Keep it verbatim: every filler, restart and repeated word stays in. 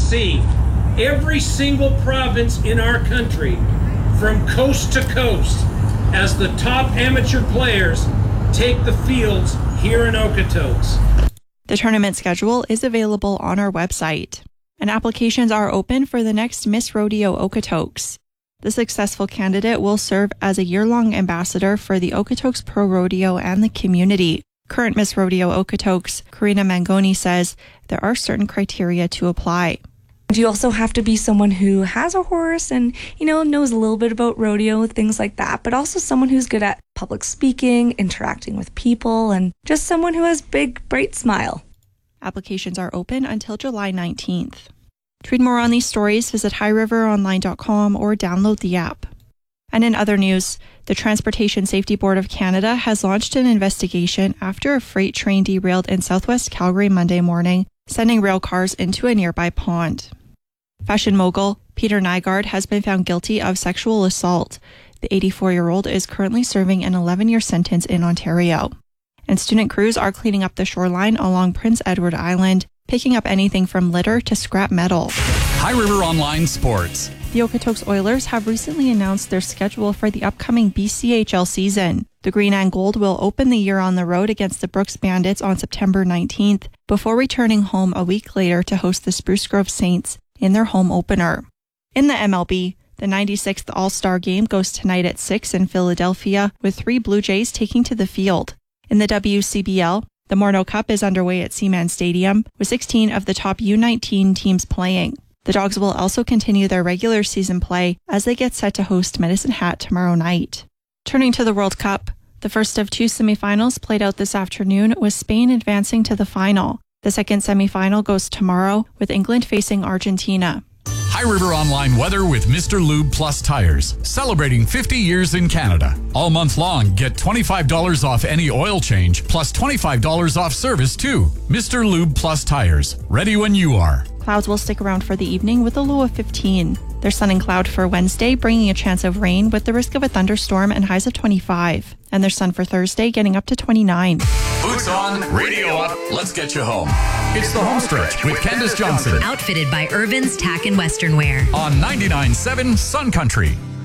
see every single province in our country from coast to coast as the top amateur players take the fields here in Okotoks. The tournament schedule is available on our website, and applications are open for the next Miss Rodeo Okotoks. The successful candidate will serve as a year-long ambassador for the Okotoks Pro Rodeo and the community. Current Miss Rodeo Okotoks, Karina Mangoni, says there are certain criteria to apply. You also have to be someone who has a horse and, you know, knows a little bit about rodeo, things like that, but also someone who's good at public speaking, interacting with people, and just someone who has a big, bright smile. Applications are open until July nineteenth. To read more on these stories, visit high river online dot com or download the app. And in other news, the Transportation Safety Board of Canada has launched an investigation after a freight train derailed in southwest Calgary Monday morning, sending rail cars into a nearby pond. Fashion mogul Peter Nygard has been found guilty of sexual assault. The eighty-four-year-old is currently serving an eleven-year sentence in Ontario. And student crews are cleaning up the shoreline along Prince Edward Island, picking up anything from litter to scrap metal. High River Online Sports. The Okotoks Oilers have recently announced their schedule for the upcoming B C H L season. The Green and Gold will open the year on the road against the Brooks Bandits on September nineteenth, before returning home a week later to host the Spruce Grove Saints in their home opener. In the M L B, the ninety-sixth All-Star Game goes tonight at six in Philadelphia, with three Blue Jays taking to the field. In the W C B L, the Morneau Cup is underway at Seaman Stadium, with sixteen of the top U nineteen teams playing. The Dogs will also continue their regular season play as they get set to host Medicine Hat tomorrow night. Turning to the World Cup, the first of two semifinals played out this afternoon, with Spain advancing to the final. The second semifinal goes tomorrow, with England facing Argentina. High River Online weather with Mister Lube Plus Tires. Celebrating fifty years in Canada. All month long, get twenty-five dollars off any oil change, plus twenty-five dollars off service too. Mister Lube Plus Tires. Ready when you are. Clouds will stick around for the evening with a low of fifteen. There's sun and cloud for Wednesday, bringing a chance of rain with the risk of a thunderstorm and highs of twenty-five. And there's sun for Thursday, getting up to twenty-nine. Boots on, radio up, let's get you home. It's the home stretch with Candace Johnson. Outfitted by Irvin's Tack and Western Wear. On ninety-nine point seven Sun Country.